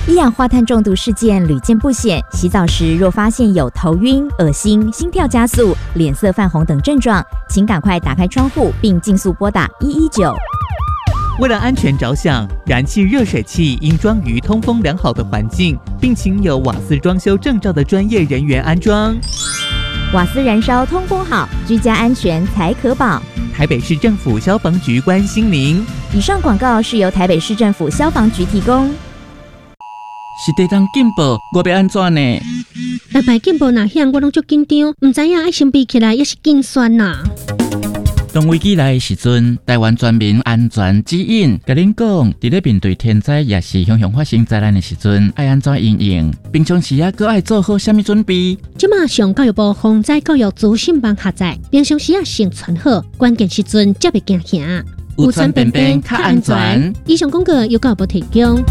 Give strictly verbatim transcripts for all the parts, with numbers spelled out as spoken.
一氧化碳中毒事件屡见不鲜，洗澡时若发现有头晕、恶心、心跳加速、脸色泛红等症状，请赶快打开窗户并尽速拨打一一九。 为了安全着想，燃气热水器应装于通风良好的环境，并请有瓦斯装修证照的专业人员安装。 瓦斯燃烧通风好，居家安全才可保。 台北市政府消防局关心您。 以上广告是由台北市政府消防局提供。 是地当进步，我要安怎呢？ 台北进步哪样，我拢足紧张，唔知影爱先比起来也是紧酸呐。 当危机来的时阵，台湾全民安全指引，甲恁讲，伫咧面对天灾也是汹汹发生灾难的时阵，爱安怎因应？平常时啊，搁爱做好啥物准备？ 即马上教育部防灾教育资讯网下载，平常时啊先存好，关键时阵才袂惊吓。 有传便便较安全。 以上广告由教育部提供。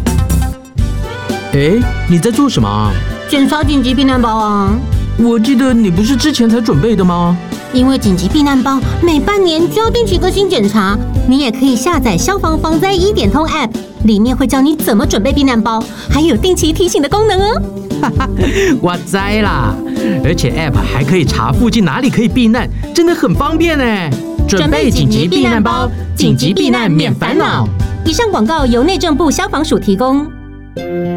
哎，你在做什么啊？ 检查紧急避难包啊！ 我记得你不是之前才准备的吗？ 因为紧急避难包每半年就要定期更新检查，你也可以下载消防防灾一点通 App， 里面会教你怎么准备避难包，还有定期提醒的功能哦。 哈哈，我知啦，而且 App 还可以查附近哪里可以避难，真的很方便呢。准备紧急避难包，紧急避难免烦恼。 以上广告由内政部消防署提供。